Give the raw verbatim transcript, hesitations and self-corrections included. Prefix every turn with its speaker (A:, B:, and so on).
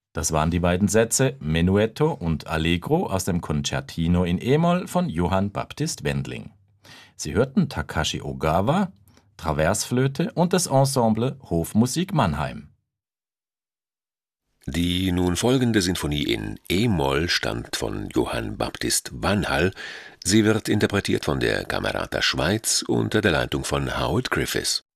A: Das waren die beiden Sätze Menuetto und Allegro aus dem Concertino in e-Moll von Johann Baptist Wendling. Sie hörten Takashi Ogawa, Traversflöte und das Ensemble Hofmusik Mannheim.
B: Die nun folgende Sinfonie in e-Moll stammt von Johann Baptist Vanhall. Sie wird interpretiert von der Camerata Schweiz unter der Leitung von Howard Griffiths.